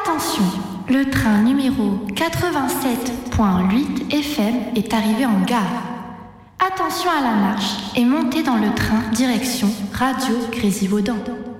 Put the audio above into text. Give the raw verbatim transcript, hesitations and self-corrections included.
Attention, le train numéro quatre-vingt-sept virgule huit F M est arrivé en gare. Attention à la marche et montez dans le train direction Radio Grésivaudan.